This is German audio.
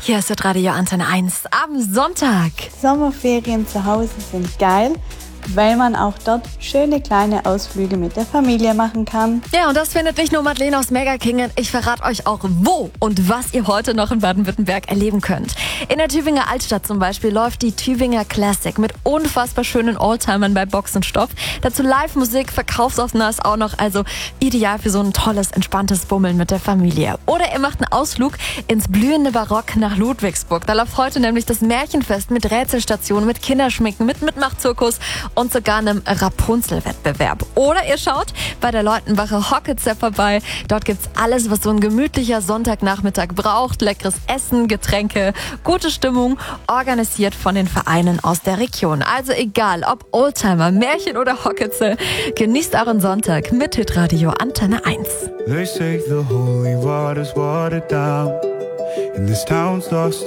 Hier ist Radio Antenne 1 am Sonntag. Sommerferien zu Hause sind geil, weil man auch dort schöne kleine Ausflüge mit der Familie machen kann. Ja, und das findet nicht nur Madeleine aus Megakingen. Ich verrate euch auch, wo und was ihr heute noch in Baden-Württemberg erleben könnt. In der Tübinger Altstadt zum Beispiel läuft die Tübinger Classic mit unfassbar schönen Oldtimern bei Boxenstoff. Dazu Live-Musik, Verkaufsoffener ist auch noch, also ideal für so ein tolles, entspanntes Bummeln mit der Familie. Oder ihr macht einen Ausflug ins blühende Barock nach Ludwigsburg. Da läuft heute nämlich das Märchenfest mit Rätselstationen, mit Kinderschminken, mit Mitmachzirkus und sogar einem Rapunzel-Wettbewerb. Oder ihr schaut bei der Leutenbacher Hockitzer vorbei. Dort gibt's alles, was so ein gemütlicher Sonntagnachmittag braucht. Leckeres Essen, Getränke, gute Stimmung, organisiert von den Vereinen aus der Region. Also egal, ob Oldtimer, Märchen oder Hockitzer, genießt euren Sonntag mit Hitradio Antenne 1. They say the holy water's watered down, and this town's lost